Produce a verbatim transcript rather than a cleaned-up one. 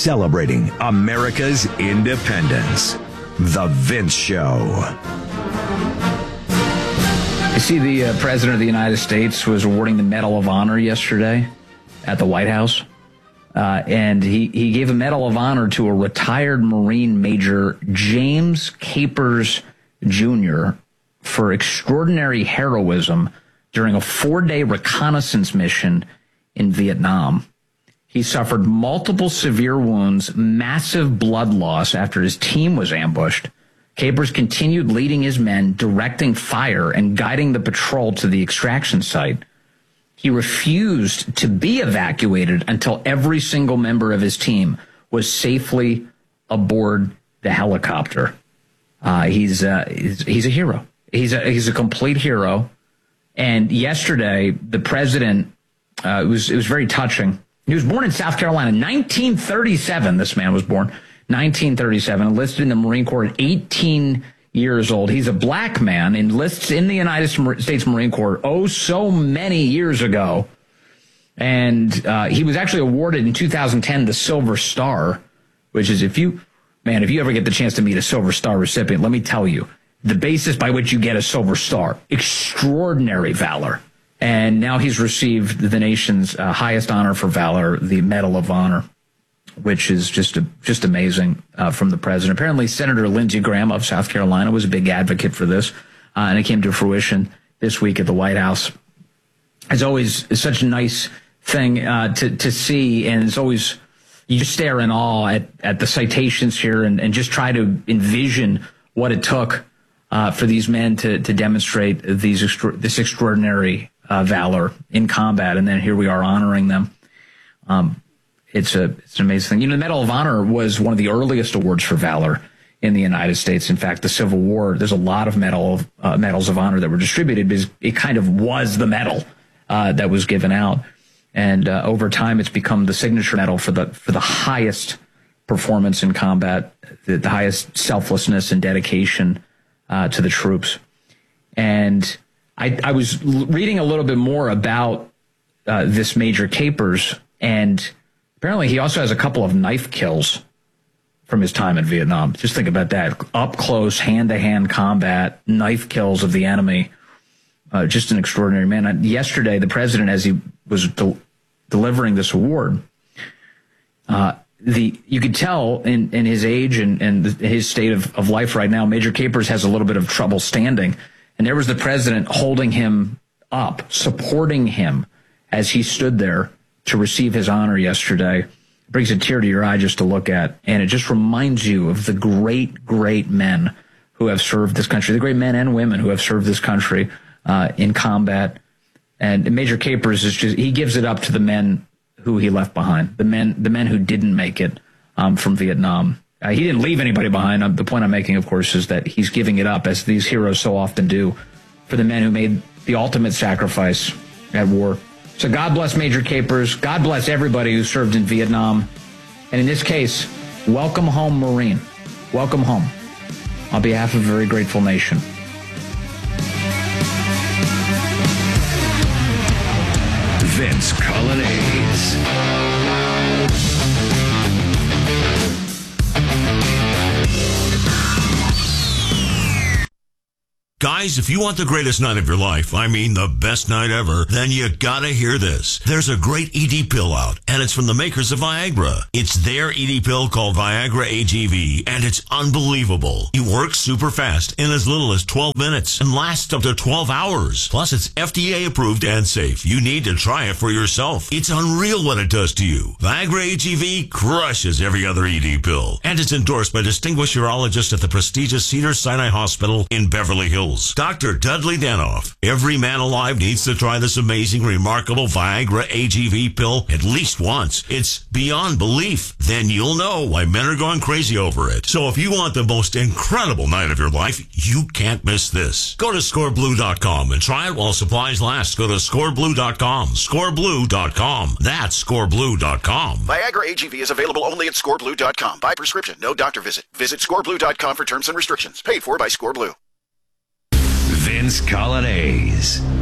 celebrating America's independence. The Vince Show. You see, the uh, President of the United States was awarding the Medal of Honor yesterday at the White House. Uh, and he, he gave a Medal of Honor to a retired Marine Major, James Capers Junior, for extraordinary heroism during a four-day reconnaissance mission in Vietnam. He suffered multiple severe wounds, massive blood loss after his team was ambushed. Capers continued leading his men, directing fire, and guiding the patrol to the extraction site. He refused to be evacuated until every single member of his team was safely aboard the helicopter. Uh, he's, uh, he's he's a hero. He's a he's a complete hero. And yesterday, the president, uh, it was it was very touching. He was born in South Carolina, nineteen thirty-seven. This man was born nineteen thirty-seven, enlisted in the Marine Corps at eighteen years old. He's a black man, enlists in the United States Marine Corps oh so many years ago. And uh, he was actually awarded in two thousand ten the Silver Star, which is, if you, man, if you ever get the chance to meet a Silver Star recipient, let me tell you, the basis by which you get a Silver Star, extraordinary valor. And now he's received the nation's uh, highest honor for valor, the Medal of Honor, which is just a, just amazing uh, from the president. Apparently, Senator Lindsey Graham of South Carolina was a big advocate for this, uh, and it came to fruition this week at the White House. It's always it's such a nice thing uh, to to see, and it's always, you just stare in awe at, at the citations here and, and just try to envision what it took uh, for these men to to demonstrate these extra, this extraordinary uh, valor in combat, and then here we are honoring them. Um, It's a it's an amazing thing. You know, the Medal of Honor was one of the earliest awards for valor in the United States. In fact, the Civil War, there's a lot of medal uh, medals of honor that were distributed because it kind of was the medal uh, that was given out. And uh, over time, it's become the signature medal for the for the highest performance in combat, the, the highest selflessness and dedication uh, to the troops. And I, I was reading a little bit more about uh, this Major Capers, and apparently he also has a couple of knife kills from his time in Vietnam. Just think about that. Up close, hand-to-hand combat, knife kills of the enemy. Uh, just an extraordinary man. Yesterday, the president, as he was del- delivering this award, uh, the you could tell in, in his age and, and his state of, of life right now, Major Capers has a little bit of trouble standing. And there was the president holding him up, supporting him as he stood there to receive his honor yesterday. It brings a tear to your eye just to look at, and it just reminds you of the great, great men who have served this country, the great men and women who have served this country uh, in combat. And Major Capers is just, he gives it up to the men who he left behind, the men, the men who didn't make it um, from Vietnam. Uh, he didn't leave anybody behind. Uh, the point I'm making, of course, is that he's giving it up, as these heroes so often do, for the men who made the ultimate sacrifice at war. So God bless Major Capers. God bless everybody who served in Vietnam. And in this case, welcome home, Marine. Welcome home on behalf of a very grateful nation. Vince Colonnades. Guys, if you want the greatest night of your life, I mean the best night ever, then you gotta hear this. There's a great E D pill out, and it's from the makers of Viagra. It's their E D pill called Viagra A G V, and it's unbelievable. It works super fast in as little as twelve minutes and lasts up to twelve hours. Plus, it's F D A approved and safe. You need to try it for yourself. It's unreal what it does to you. Viagra A G V crushes every other E D pill, and it's endorsed by distinguished urologists at the prestigious Cedars-Sinai Hospital in Beverly Hills. Doctor Dudley Danoff. Every man alive needs to try this amazing, remarkable Viagra A G V pill at least once. It's beyond belief. Then you'll know why men are going crazy over it. So if you want the most incredible night of your life, you can't miss this. Go to score blue dot com and try it while supplies last. Go to score blue dot com. score blue dot com. That's score blue dot com. Viagra A G V is available only at score blue dot com. By prescription, no doctor visit. Visit score blue dot com for terms and restrictions. Paid for by ScoreBlue. Vince Colonnades.